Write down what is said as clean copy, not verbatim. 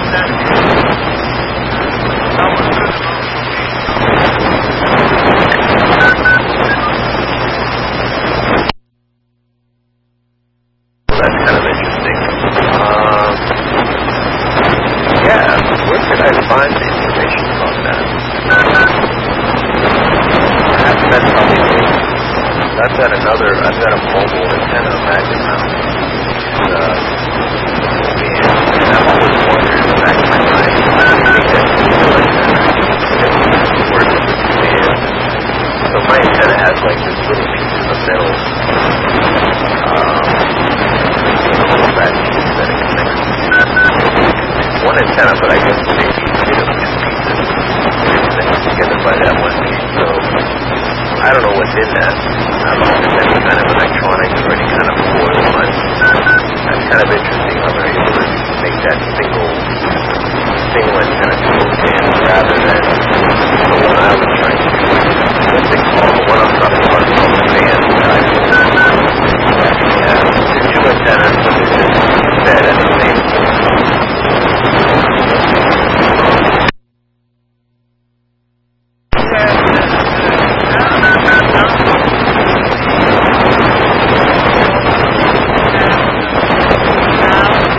Find the information about that. That's probably me. I've got a mobile antenna magnet mount. And I've always wondered in the back of my mind, I think that's the antenna. So my antenna has like this little pieces of metal that it connects to. One antenna, but I guess maybe together by that one piece, so I don't know what's in that. I don't know if there's any kind of electronics or any kind of coil, but that's kind of interesting how they're able to